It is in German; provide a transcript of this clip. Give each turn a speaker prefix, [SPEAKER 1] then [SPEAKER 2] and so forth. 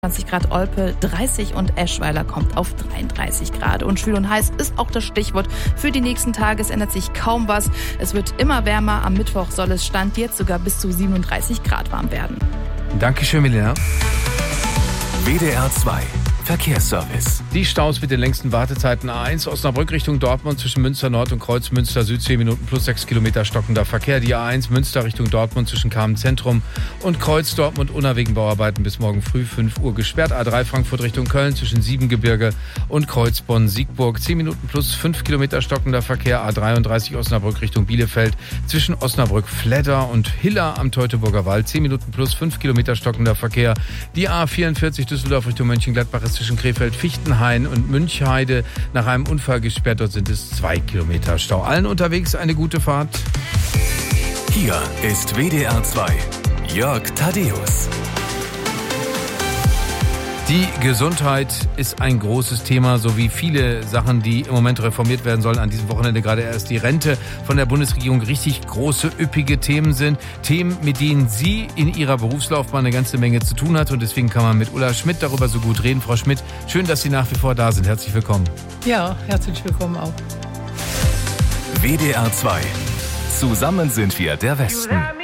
[SPEAKER 1] 20 Grad Olpe, 30 und Eschweiler kommt auf 33 Grad. Und schwül und heiß ist auch das Stichwort für die nächsten Tage. Es ändert sich kaum was. Es wird immer wärmer. Am Mittwoch soll es Stand jetzt sogar bis zu 37 Grad warm werden.
[SPEAKER 2] Dankeschön, Milena.
[SPEAKER 3] WDR 2 Verkehrsservice.
[SPEAKER 2] Die Staus mit den längsten Wartezeiten: A1 Osnabrück Richtung Dortmund zwischen Münster Nord und Kreuz Münster Süd 10 Minuten plus 6 Kilometer stockender Verkehr. Die A1 Münster Richtung Dortmund zwischen Kamen Zentrum und Kreuz Dortmund Unna wegen Bauarbeiten bis morgen früh 5 Uhr gesperrt. A3 Frankfurt Richtung Köln zwischen Siebengebirge und Kreuz Bonn-Siegburg 10 Minuten plus 5 Kilometer stockender Verkehr. A33 Osnabrück Richtung Bielefeld zwischen Osnabrück-Fledder und Hiller am Teutoburger Wald 10 Minuten plus 5 Kilometer stockender Verkehr. Die A44 Düsseldorf Richtung Mönchengladbach zwischen Krefeld, Fichtenhain und Münchheide nach einem Unfall gesperrt. Dort sind es 2 Kilometer Stau. Allen unterwegs eine gute Fahrt.
[SPEAKER 3] Hier ist WDR 2 Jörg Thaddeus.
[SPEAKER 2] Die Gesundheit ist ein großes Thema, so wie viele Sachen, die im Moment reformiert werden sollen. An diesem Wochenende gerade erst die Rente von der Bundesregierung. Richtig große, üppige Themen sind. Themen, mit denen sie in ihrer Berufslaufbahn eine ganze Menge zu tun hat. Und deswegen kann man mit Ulla Schmidt darüber so gut reden. Frau Schmidt, schön, dass Sie nach wie vor da sind. Herzlich willkommen.
[SPEAKER 4] Ja, herzlich willkommen auch.
[SPEAKER 3] WDR 2. Zusammen sind wir der Westen.